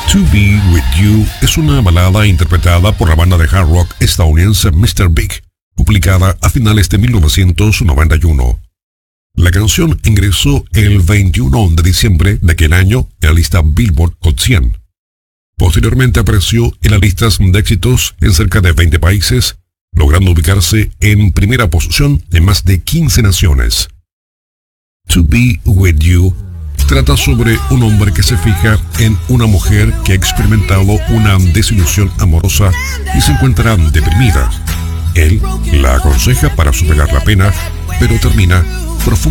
To Be With You es una balada interpretada por la banda de hard rock estadounidense Mr. Big, publicada a finales de 1991. La canción ingresó el 21 de diciembre de aquel año en la lista Billboard Hot 100. Posteriormente apareció en las listas de éxitos en cerca de 20 países, logrando ubicarse en primera posición en más de 15 naciones. To Be With You trata sobre un hombre que se fija en una mujer que ha experimentado una desilusión amorosa y se encuentra deprimida. Él la aconseja para superar la pena, pero termina profundamente